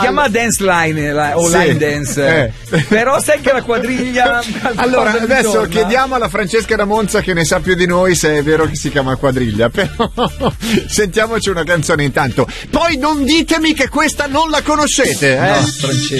chiama dance line o Sì. line dance, però sai che la quadriglia. Allora, adesso torna. chiediamo alla Francesca da Monza, che ne sa più di noi, se è vero che si chiama quadriglia. Però sentiamoci una canzone intanto. Poi non ditemi che questa non la conoscete, No, Francesca.